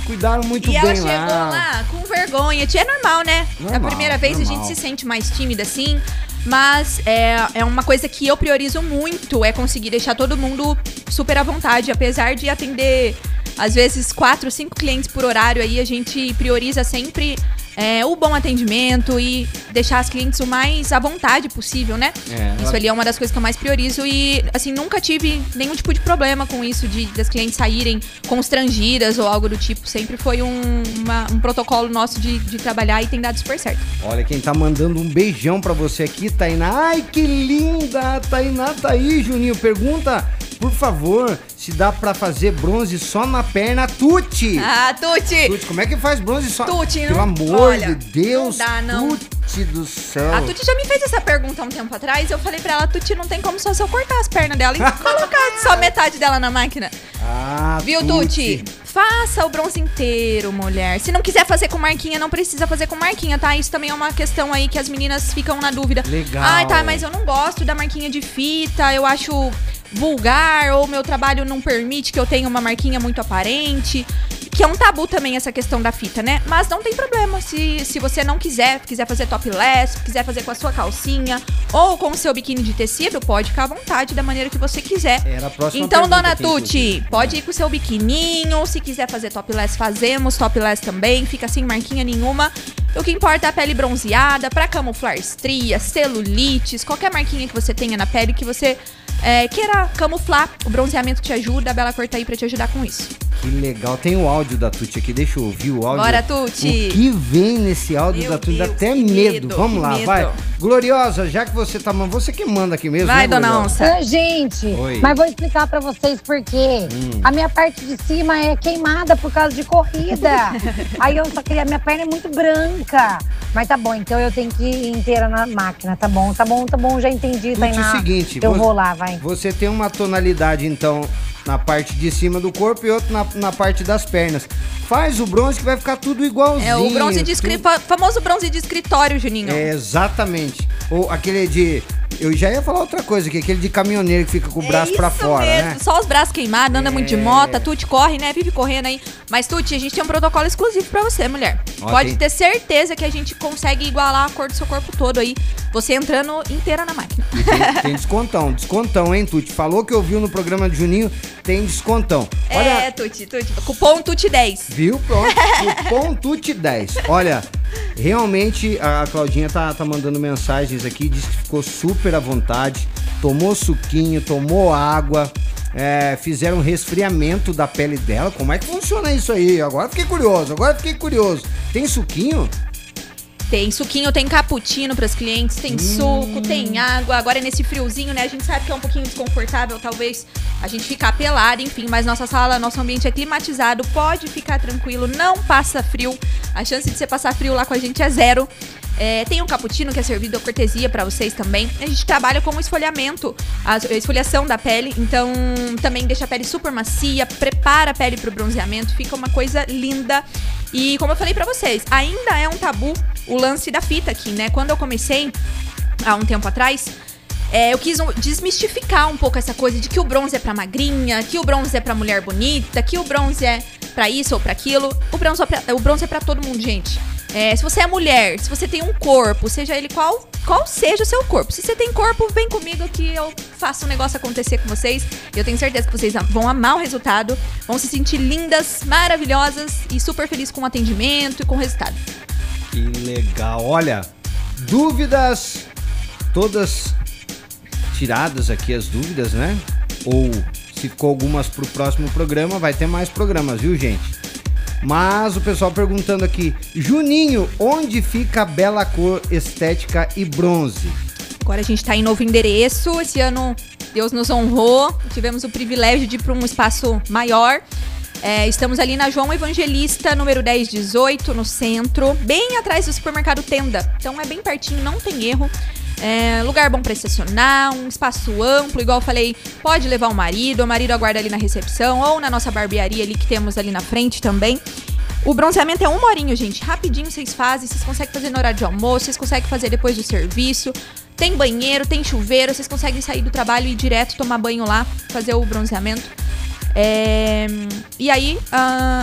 cuidaram muito e bem ela lá. chegou lá com vergonha. É normal, né? Normal, a primeira vez normal. a gente se sente mais tímida assim. Mas é uma coisa que eu priorizo muito, é conseguir deixar todo mundo super à vontade. Apesar de atender, às vezes, 4, 5 clientes por horário, aí a gente prioriza sempre o bom atendimento e deixar as clientes o mais à vontade possível, né? Isso ali é uma das coisas que eu mais priorizo e, assim, nunca tive nenhum tipo de problema com isso, das clientes saírem constrangidas ou algo do tipo. Sempre foi um protocolo nosso de trabalhar e tem dado super certo. Olha, quem tá mandando um beijão pra você aqui, Tainá. Ai, que linda! Tainá tá aí, Juninho. Pergunta, por favor, se dá pra fazer bronze só na perna, Tuti! Ah, Tuti! Tuti, como é que faz bronze só? Tuti, Pelo amor olha, de Deus, não dá, não. Tuti do céu. A Tuti já me fez essa pergunta há um tempo atrás. Eu falei pra ela, Tuti, não tem como só se eu cortar as pernas dela e colocar só metade dela na máquina. Ah, viu, Tuti? Faça o bronze inteiro, mulher. Se não quiser fazer com marquinha, não precisa fazer com marquinha, tá? Isso também é uma questão aí que as meninas ficam na dúvida. Legal. Ai, tá, mas eu não gosto da marquinha de fita, eu acho vulgar, ou meu trabalho não permite que eu tenha uma marquinha muito aparente. Que é um tabu também essa questão da fita, né? Mas não tem problema, se você não quiser fazer topless, quiser fazer com a sua calcinha ou com o seu biquíni de tecido, pode ficar à vontade da maneira que você quiser. Era a próxima então, pergunta dona aqui, Tuti, pode ir com o seu biquininho, se quiser fazer topless, fazemos topless também, fica sem marquinha nenhuma. O que importa é a pele bronzeada, pra camuflar estrias, celulites, qualquer marquinha que você tenha na pele que você queira camuflar, o bronzeamento te ajuda, a Bela Cor tá aí pra te ajudar com isso. Que legal, tem o áudio da Tuti aqui, deixa eu ouvir o áudio. Bora, Tuti! O que vem nesse áudio Meu da Tuti? Dá Deus, até que medo. medo, Vamos que lá, medo. vai. Gloriosa, já que você tá mandando, você que manda aqui mesmo, Vai, né, dona Gloriosa? Onça. Oi, gente, Oi. mas vou explicar pra vocês por quê. A minha parte de cima é queimada por causa de corrida. Aí eu só queria, minha perna é muito branca. Mas tá bom, então eu tenho que ir inteira na máquina, tá bom, já entendi, Tuti, Tainá. é o seguinte, eu vou lá, vai. Você tem uma tonalidade, então, na parte de cima do corpo e outra na parte das pernas. Faz o bronze que vai ficar tudo igualzinho. É o bronze de famoso bronze de escritório, Juninho. É, exatamente. Ou aquele de... Eu já ia falar outra coisa, que é aquele de caminhoneiro que fica com o braço pra fora, mesmo. né? Só os braços queimados, anda muito de moto, a Tuti corre, né? Vive correndo aí. Mas, Tuti, a gente tem um protocolo exclusivo pra você, mulher. Ó, Pode ter certeza que a gente consegue igualar a cor do seu corpo todo aí, você entrando inteira na máquina. E tem descontão, hein, Tuti? Falou que ouviu no programa de Juninho, tem descontão. Olha, Tuti. Cupom Tuti10. viu? Pronto, cupom Tuti10. Olha, realmente a Claudinha tá mandando mensagens aqui, diz que ficou super à vontade, tomou suquinho, tomou água, fizeram resfriamento da pele dela. Como é que funciona isso aí? Agora fiquei curioso. Tem suquinho? Tem suquinho, tem cappuccino pras clientes, tem suco, tem água. Agora nesse friozinho, né? A gente sabe que é um pouquinho desconfortável, talvez a gente ficar pelada, enfim. Mas nossa sala, nosso ambiente é climatizado, pode ficar tranquilo, não passa frio. A chance de você passar frio lá com a gente é zero. Tem um cappuccino que é servido a cortesia pra vocês também. A gente trabalha com o esfoliamento, a esfoliação da pele. Então também deixa a pele super macia, prepara a pele pro bronzeamento, fica uma coisa linda. E como eu falei pra vocês, ainda é um tabu o lance da fita aqui, né? Quando eu comecei, há um tempo atrás, eu quis desmistificar um pouco essa coisa de que o bronze é pra magrinha, que o bronze é pra mulher bonita, que o bronze é pra isso ou pra aquilo. O bronze é pra todo mundo, gente. Se você é mulher, se você tem um corpo, seja ele qual seja o seu corpo. Se você tem corpo, vem comigo que eu faço um negócio acontecer com vocês. Eu tenho certeza que vocês vão amar o resultado, vão se sentir lindas, maravilhosas e super felizes com o atendimento e com o resultado. Que legal. Olha, dúvidas todas tiradas aqui, as dúvidas, né? Ou se ficou algumas pro próximo programa, vai ter mais programas, viu, gente? Mas o pessoal perguntando aqui, Juninho, onde fica a Bela Cor Estética e Bronze? Agora a gente tá em novo endereço. Esse ano Deus nos honrou, tivemos o privilégio de ir para um espaço maior. Estamos ali na João Evangelista, número 1018, no centro, bem atrás do supermercado Tenda. Então é bem pertinho, não tem erro. Lugar bom para estacionar, um espaço amplo, igual eu falei, pode levar o marido aguarda ali na recepção ou na nossa barbearia ali que temos ali na frente também. O bronzeamento é 1 horinha, gente, rapidinho vocês fazem, vocês conseguem fazer no horário de almoço, vocês conseguem fazer depois do serviço, tem banheiro, tem chuveiro, vocês conseguem sair do trabalho e ir direto tomar banho lá, fazer o bronzeamento. E aí,